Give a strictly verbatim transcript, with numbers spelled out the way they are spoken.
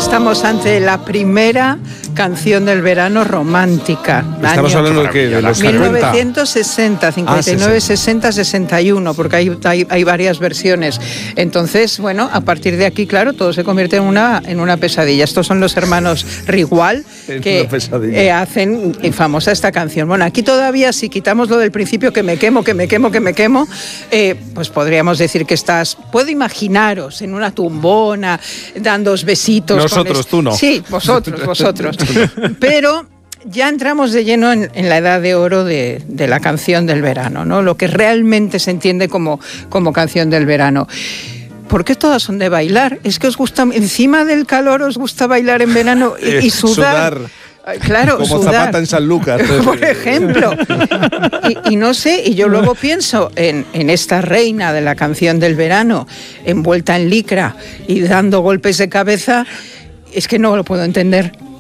estamos ante la primera canción del verano romántica. Estamos año, hablando de que de los mil novecientos sesenta, cincuenta y nueve, sesenta, sesenta y uno, porque hay, hay, hay varias versiones. Entonces, bueno, a partir de aquí, claro, todo se convierte en una, en una pesadilla. Estos son los hermanos Rigual que eh, hacen famosa esta canción. Bueno, aquí todavía, si quitamos lo del principio, que me quemo, que me quemo, que me quemo, eh, pues podríamos decir que estás, puedo imaginaros en una tumbona, dándoos besitos. Nosotros, con tú no. Sí, vosotros, vosotros. Pero ya entramos de lleno en, en la edad de oro de, de la canción del verano, ¿no? Lo que realmente se entiende como, como canción del verano. ¿Por qué todas son de bailar? ¿Es que os gusta, encima del calor, os gusta bailar en verano y, y sudar? sudar. Claro, como sudar. Zapata en San Lucas. Por ejemplo. Y, y no sé, y yo luego pienso en, en esta reina de la canción del verano, envuelta en licra y dando golpes de cabeza, es que no lo puedo entender.